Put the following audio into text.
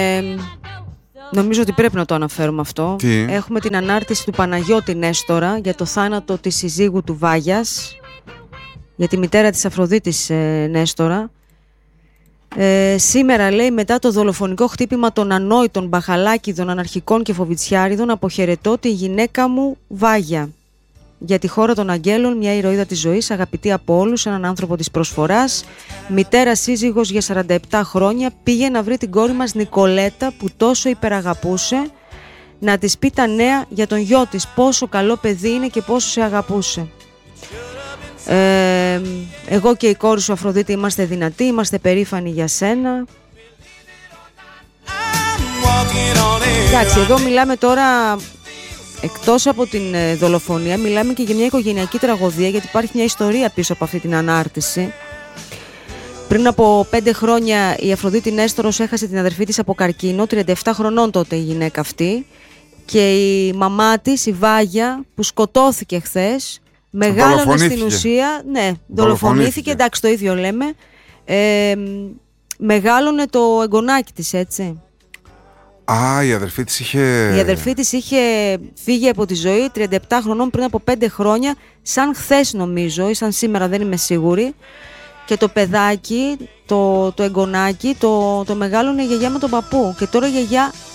Νομίζω ότι πρέπει να το αναφέρουμε αυτό. Τι? Έχουμε την ανάρτηση του Παναγιώτη Νέστορα για το θάνατο της συζύγου του Βάγιας, για τη μητέρα της Αφροδίτης Νέστορα. Σήμερα, λέει, μετά το δολοφονικό χτύπημα των ανόητων μπαχαλάκιδων, αναρχικών και φοβιτσιάριδων, αποχαιρετώ τη γυναίκα μου Βάγια. Για τη χώρα των αγγέλων, μια ηρωίδα της ζωής, αγαπητή από όλους, έναν άνθρωπο της προσφοράς, μητέρα σύζυγος για 47 χρόνια, πήγε να βρει την κόρη μας Νικολέτα που τόσο υπεραγαπούσε, να της πει τα νέα για τον γιο της, πόσο καλό παιδί είναι και πόσο σε αγαπούσε. Εγώ και η κόρη σου Αφροδίτη είμαστε δυνατοί, είμαστε περήφανοι για σένα. Εντάξει, εδώ μιλάμε τώρα, εκτός από την δολοφονία, μιλάμε και για μια οικογενειακή τραγωδία, γιατί υπάρχει μια ιστορία πίσω από αυτή την ανάρτηση. Πριν από 5 χρόνια η Αφροδίτη Νέστορος έχασε την αδερφή της από καρκίνο, 37 χρονών τότε η γυναίκα αυτή, και η μαμά της, η Βάγια, που σκοτώθηκε χθες, μεγάλωνε στην ουσία, ναι, δολοφονήθηκε, εντάξει, το ίδιο λέμε, μεγάλωνε το εγγονάκι της, έτσι. Α, η αδερφή της είχε... Η αδερφή της είχε φύγει από τη ζωή 37 χρονών πριν από 5 χρόνια, σαν χθες νομίζω, ή σαν σήμερα, δεν είμαι σίγουρη. Και το παιδάκι, το εγγονάκι, το μεγάλωνε η γιαγιά με τον παππού. Και τώρα η γιαγιά